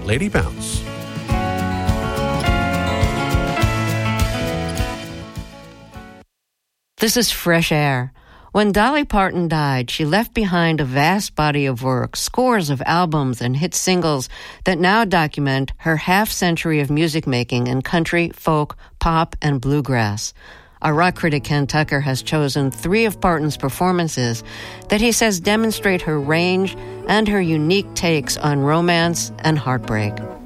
Lady Bounce. This is Fresh Air. When Dolly Parton died, she left behind a vast body of work, scores of albums and hit singles that now document her half-century of music making in country, folk, pop, and bluegrass. Our rock critic Ken Tucker has chosen 3 of Parton's performances that he says demonstrate her range and her unique takes on romance and heartbreak.